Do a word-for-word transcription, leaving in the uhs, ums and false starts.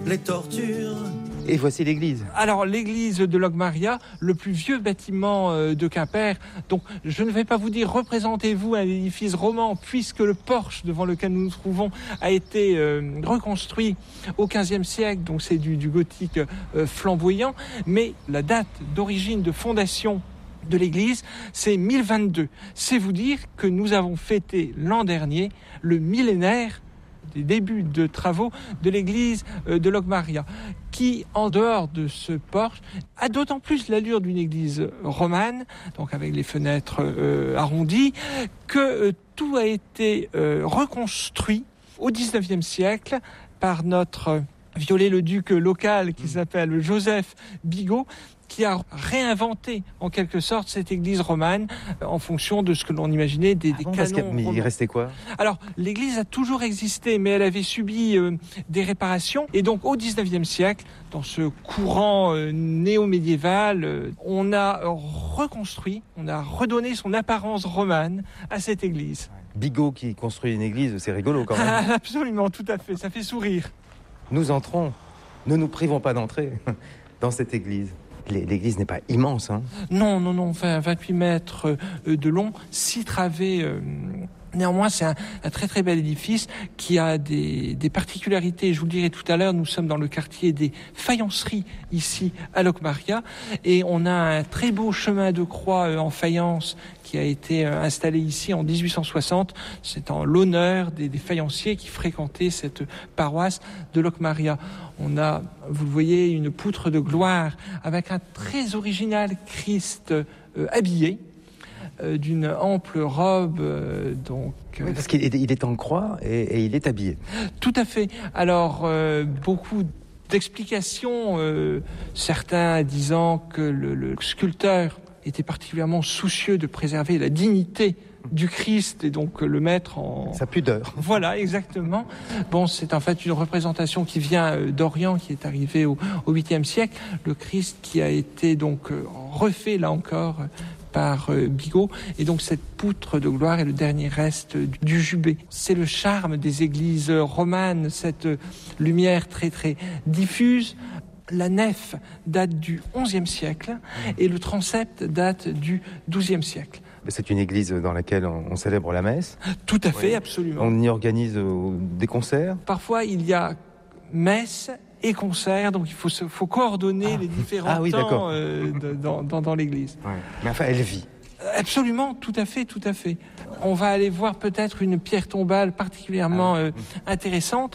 les tortures. Et voici l'église. Alors, l'église de Logmaria, le plus vieux bâtiment de Quimper. Donc, je ne vais pas vous dire, représentez-vous un édifice roman, puisque le porche devant lequel nous nous trouvons a été euh, reconstruit au quinzième siècle. Donc, c'est du, du gothique euh, flamboyant. Mais la date d'origine de fondation de l'église, c'est mille vingt-deux. C'est vous dire que nous avons fêté l'an dernier le millénaire des débuts de travaux de l'église de Logmaria, qui, en dehors de ce porche, a d'autant plus l'allure d'une église romane, donc avec les fenêtres euh, arrondies, que euh, tout a été euh, reconstruit au dix-neuvième siècle par notre Viollet-le-Duc local qui s'appelle Joseph Bigot, qui a réinventé en quelque sorte cette église romane en fonction de ce que l'on imaginait des, ah des bon, canons parce mais il restait quoi? Alors, l'église a toujours existé, mais elle avait subi euh, des réparations. Et donc, au dix-neuvième siècle, dans ce courant euh, néo-médiéval, euh, on a reconstruit, on a redonné son apparence romane à cette église. Bigot qui construit une église, c'est rigolo quand même. Ah, absolument, tout à fait, ça fait sourire. Nous entrons, ne nous privons pas d'entrer dans cette église. L'église n'est pas immense, hein? Non, non, non, enfin, vingt-huit mètres de long, six travées. Euh, néanmoins, c'est un, un très très bel édifice qui a des, des particularités. Je vous le dirai tout à l'heure, nous sommes dans le quartier des faïenceries ici à Logmaria et on a un très beau chemin de croix en faïence qui a été installé ici en dix-huit cent soixante. C'est en l'honneur des, des faïenciers qui fréquentaient cette paroisse de Logmaria. On a, vous le voyez, une poutre de gloire avec un très original Christ euh, habillé euh, d'une ample robe. Euh, donc, oui, parce qu'il est, il est en croix et, et il est habillé. Tout à fait. Alors, euh, beaucoup d'explications, euh, certains disant que le, le sculpteur était particulièrement soucieux de préserver la dignité du Christ et donc le mettre en... sa pudeur. Voilà, exactement. Bon, c'est en fait une représentation qui vient d'Orient, qui est arrivée au, au huitième siècle. Le Christ qui a été donc refait, là encore, par Bigot. Et donc cette poutre de gloire est le dernier reste du jubé. C'est le charme des églises romanes, cette lumière très très diffuse. La nef date du onzième siècle et le transept date du douzième siècle. C'est une église dans laquelle on célèbre la messe. Tout à fait, oui. Absolument. On y organise des concerts. Parfois, il y a messe et concert, donc il faut, se, faut coordonner ah. les différents ah, oui, temps euh, de, dans, dans, dans l'église. Ouais. Mais enfin, elle vit. Absolument, tout à fait, tout à fait. On va aller voir peut-être une pierre tombale particulièrement ah. euh, intéressante.